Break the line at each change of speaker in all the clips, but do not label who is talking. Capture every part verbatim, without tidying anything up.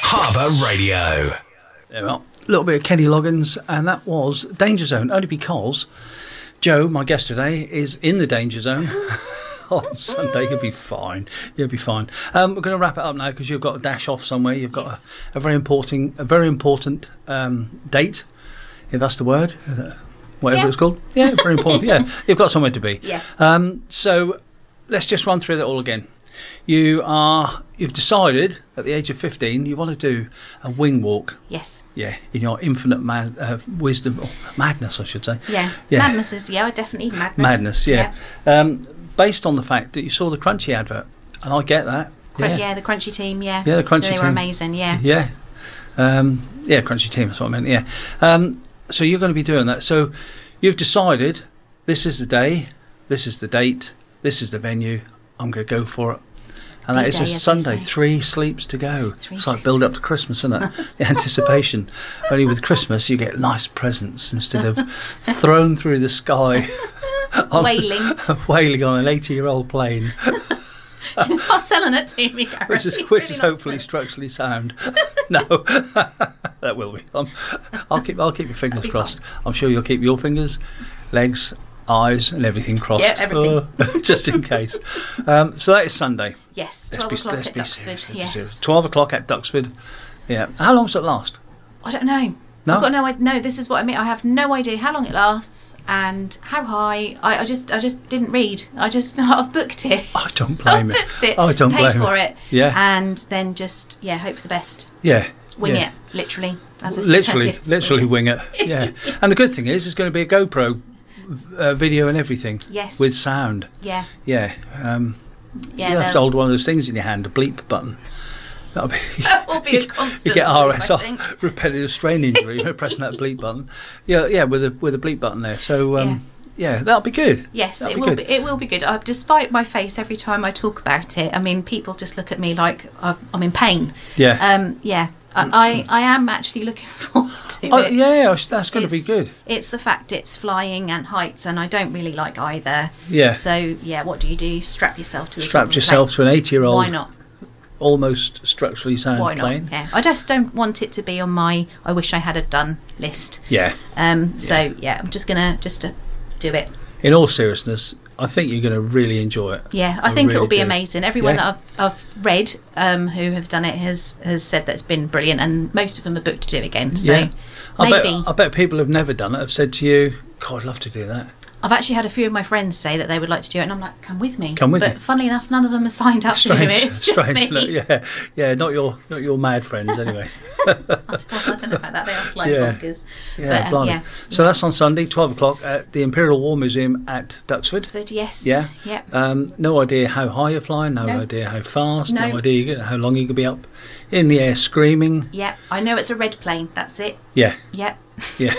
Harbour Radio.
There we are. A little bit of Kenny Loggins, and that was Danger Zone, only because Joe, my guest today, is in the Danger Zone. On Sunday, you'll be fine. You'll be fine. Um, we're going to wrap it up now because you've got to dash off somewhere. You've got
Yes.
a, a very important, a very important um, date, if that's the word, whatever
Yeah.
it's called. Yeah, very important. Yeah, you've got somewhere to be.
Yeah.
Um, so let's just run through that all again. You are, you've decided at the age of fifteen you want to do a wing walk.
Yes.
Yeah, in your infinite mad, uh, wisdom, or madness, I should say.
Yeah.
Yeah.
Madness is, yeah, definitely madness.
Madness, yeah. Um, based on the fact that you saw the Crunchy advert, and I get that.
Yeah.
Yeah,
yeah, the Crunchy team, yeah.
Yeah, the Crunchy
they
team.
were amazing, yeah.
Yeah, um, yeah, Crunchy team. That's what I meant. Yeah. Um, so you're going to be doing that. So you've decided this is the day, this is the date, this is the venue. I'm going to go for it. And that is
D-Day,
just
as
Sunday.
they say.
Three sleeps to go.
Three
it's like
sleeps.
build up to Christmas, isn't it? The anticipation. Only with Christmas, you get nice presents instead of thrown through the sky, on-
Wailing.
wailing on an eighty-year-old plane,
You're not selling it to me, Gary.
which is
You're
which
really
is
not
hopefully
selling
structurally sound. No, that will be. Um, I'll keep I'll keep your fingers
be
crossed. I'm sure you'll keep your fingers, legs, eyes, and everything crossed.
Yeah, everything.
Oh, just in case. Um, so that is Sunday.
it. Yes,
Let's
twelve
be-
o'clock
let's
at
be
Duxford.
serious, let's be
Yes.
serious. twelve o'clock at Duxford. Yeah. How long does it last?
I don't know.
No?
I've got no idea. No, this is what I mean. I have no idea how long it lasts and how high. I, I just, I just didn't read. I just, I've booked it.
I don't
I've
blame it.
booked it.
I don't
paid
blame
for
it.
it.
Yeah.
And then just, yeah, hope for the best.
Yeah.
Wing
yeah.
it, literally. As I
Literally,
said.
literally wing it. Yeah. And the good thing is, there's going to be a GoPro uh, video and everything.
Yes.
With sound.
Yeah.
Yeah. Um,
Yeah.
you have to
they'll-
hold one of those things in your hand, a bleep button. That'll be.
That will be a constant.
You get
bleep,
R
I
S R,
think.
repetitive strain injury, pressing that bleep button. Yeah, yeah, with a with a bleep button there. So um, yeah. that'll be good.
Yes,
That'll
it
be
will
good.
be. It will be good. Uh, despite my face, every time I talk about it, I mean, people just look at me like I've, I'm in pain.
Yeah.
Um. Yeah. I, I I am actually looking forward to
Oh,
it.
yeah, that's going to be
It's-
good.
It's the fact it's flying and heights, and I don't really like either.
Yeah.
So yeah, what do you do? Strap yourself to the top
Strap
of the
yourself to an eighty-year-old,
plane. Why not?
almost structurally sound
Why not?
plane.
Yeah. I just don't want it to be on my I wish I had a done list.
Yeah.
Um. So yeah, I'm just gonna just to do it.
In all seriousness, I think you're going to really enjoy it.
Yeah, I, think
really
it'll be
do.
amazing. Everyone
Yeah.
that I've, I've read um, who have done it has has said that it's been brilliant, and most of them are booked to do it again. So
Yeah. I
maybe
bet, I bet people who've never done it have said to you, God, I'd love to do that.
I've actually had a few of my friends say that they would like to do it, and I'm like, come with me.
Come with
but
you.
funnily enough, none of them are signed up to do it. It's just
strange,
me.
isn't it? Yeah, yeah, not your not your mad friends anyway.
I, don't, I don't know about that. They are slightly
Yeah.
bonkers.
Yeah,
But, um,
blimey.
yeah.
So that's on Sunday, twelve o'clock at the Imperial War Museum at Duxford.
Oxford, yes.
Yeah.
Yep.
Um, no idea how high you're flying, no,
No.
idea how fast, no,
No.
idea how long you could be up in the air screaming.
Yep. I know it's a red plane. That's it.
Yeah,
Yep.
yeah.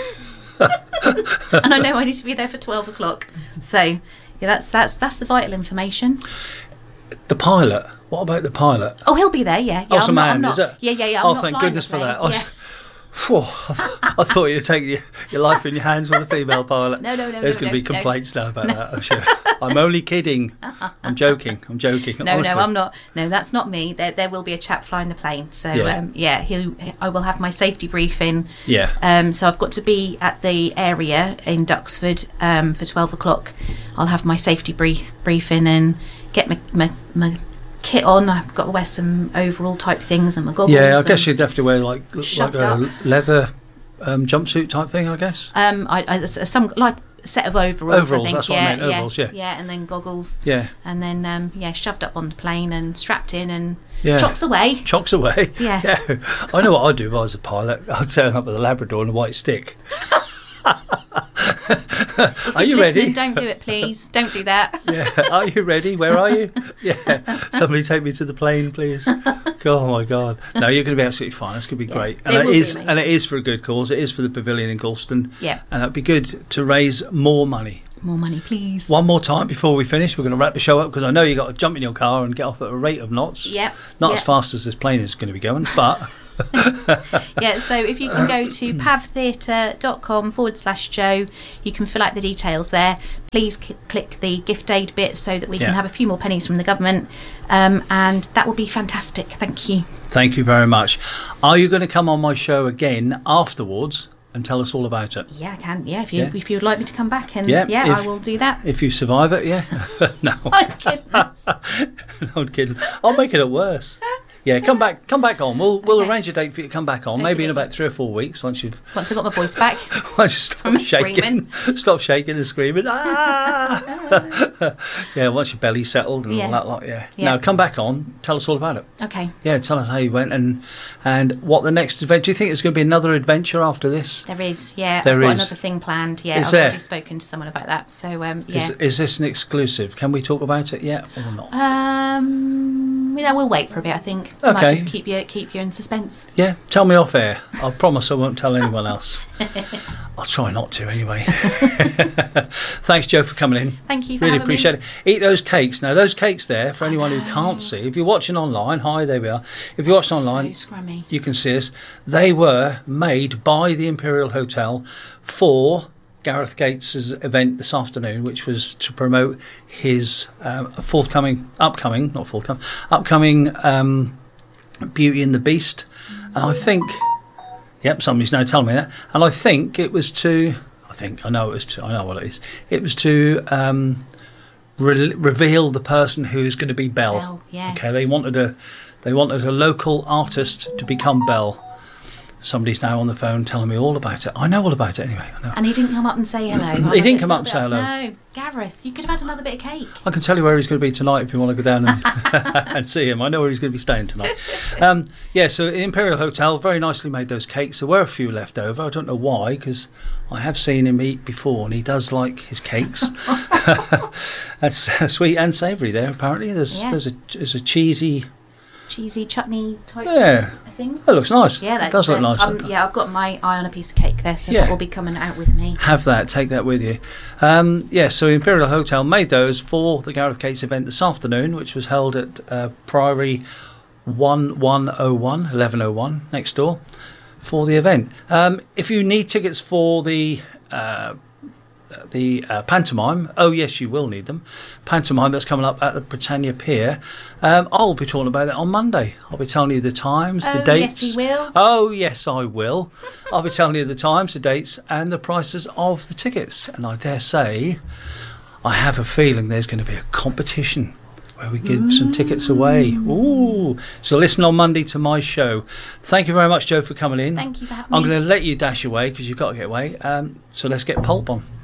And I know I need to be there for twelve o'clock. So yeah, that's that's that's the vital information.
The pilot. What about the pilot?
Oh, he'll be there. Yeah. yeah
Oh,
I'm
some
not,
man,
I'm not,
is it?
Yeah, yeah, yeah. I'm
oh,
not
thank
flying
goodness
the
for
plane.
that. I,
Yeah.
was, Phew, I thought you'd take your, your life in your hands with a female pilot.
No, no, no,
There's
no,
going to
no,
be
no.
complaints now about that, I'm sure. I'm only kidding. I'm joking. I'm joking.
No,
honestly.
no, I'm not. No, that's not me. There, there will be a chap flying the plane. So,
Yeah.
yeah, um, yeah he'll, I will have my safety briefing.
Yeah.
Um, so I've got to be at the area in Duxford um, for twelve o'clock. I'll have my safety brief briefing and get my, my, my kit on. I've got to wear some overall type things and my goggles.
Yeah, I
and,
guess you'd have to wear like like
Shoved
a
up.
leather um, jumpsuit type thing, I guess.
Um, I, I some like set of overalls.
Overalls,
I think.
that's what I
yeah,
meant, overalls, yeah.
yeah, and then goggles.
Yeah.
And then um, yeah, shoved up on the plane and strapped in and
Yeah.
chocks away.
Chocks away.
Yeah.
yeah. I know what I'd do if I was a pilot. I'd turn up with a Labrador and a white stick.
If
Are
he's
you
listening,
ready?
Don't do it, please. Don't do that.
Yeah. Are you ready? Where are you? Yeah. Somebody take me to the plane, please. Oh my God. No, you're going to be absolutely fine. It's going to be
Yeah.
great.
It
And it
will be
is, and
amazing.
it is for a good cause. It is for the pavilion in Galston.
Yeah.
And that'd be good to raise more money.
More money, please.
One more time before we finish. We're going to wrap the show up because I know you got to jump in your car and get off at a rate of knots.
Yep.
Not
yep.
as fast as this plane is going to be going, but
Yeah, so if you can go to pavtheatre.com forward slash Joe, you can fill out the details there. Please c- click the gift aid bit so that we
Yeah.
can have a few more pennies from the government, um, and that will be fantastic. Thank you.
Thank you very much. Are you going to come on my show again afterwards and tell us all about it?
Yeah, I can. Yeah, if you
Yeah.
if you would like me to come back, and
Yeah,
yeah,
if-
I will do that.
If you survive it, yeah. No.
My goodness.
No, I'm kidding. I'll make it worse. Yeah, come back, come back on. We'll we'll
Okay.
arrange a date for you to come back on.
Okay,
Maybe in
okay.
about three or four weeks once you've
Once I got my voice back.
once you stop
From
shaking, stop shaking and screaming. Ah! Yeah, once your belly's settled and
Yeah.
all that lot. Yeah.
Yeah.
No, come back on. Tell us all about it.
Okay.
Yeah, tell us how you went and and what the next adventure. Do you think there's going to be another adventure after this?
There is, yeah.
There
I've got
is.
another thing planned. Yeah,
Is
I've
there?
already spoken to someone about that. So, um, yeah.
Is is this an exclusive? Can we talk about it yet or not?
Um, yeah, we'll wait for a bit. I think. I might
Okay.
just keep you keep you in suspense.
Yeah, tell me off air. I promise I won't tell anyone else. I'll try not to anyway. Thanks, Joe, for coming in.
Thank you for
Really
having
appreciate
me.
it. Eat those cakes. Now, those cakes there, for anyone who
know.
can't see, if you're watching online, hi, there we are. If you're watching online,
So scrummy.
you can see us. They were made by the Imperial Hotel for Gareth Gates' event this afternoon, which was to promote his um, forthcoming, upcoming, not forthcoming, upcoming um, Beauty and the Beast. And I think, yep, somebody's now telling me that. And I think it was to, I think, I know it was to, I know what it is. It was to um, re- reveal the person who's going to be Belle.
Belle, yeah.
Okay, they wanted a, they wanted a local artist to become Belle. Somebody's now on the phone telling me all about it. I know all about it anyway. I know.
And he didn't come up and say hello.
He didn't come up and say hello.
No, Gareth, you could have had another bit of cake.
I can tell you where he's going to be tonight if you want to go down and, and see him. I know where he's going to be staying tonight. Um, yeah, so the Imperial Hotel very nicely made those cakes. There were a few left over. I don't know why, because I have seen him eat before, and he does like his cakes. That's uh, sweet and savoury there. Apparently, there's
Yeah.
there's a there's a cheesy.
Cheesy chutney type
Yeah,
thing.
that looks nice.
Yeah,
that does look
uh,
nice.
Um, yeah, I've got my eye on a piece of cake there, so
Yeah.
that will be coming out with me.
Have that, take that with you. Um, yeah, so Imperial Hotel made those for the Gareth Gates event this afternoon, which was held at uh, Priory eleven oh one, eleven oh one, next door, for the event. Um, if you need tickets for the uh, the uh, pantomime, oh yes, you will need them. Pantomime that's coming up at the Britannia Pier. Um, I'll be talking about it on Monday. I'll be telling you the times, the
Oh,
dates.
yes, he will.
Oh yes, I will. I'll be telling you the times, the dates, and the prices of the tickets. And I dare say, I have a feeling there's going to be a competition where we give some tickets away. Ooh! So listen on Monday to my show. Thank you very much, Joe, for coming in.
Thank you for having
I'm
me.
going to let you dash away because you've got to get away. Um, so let's get Pulp on.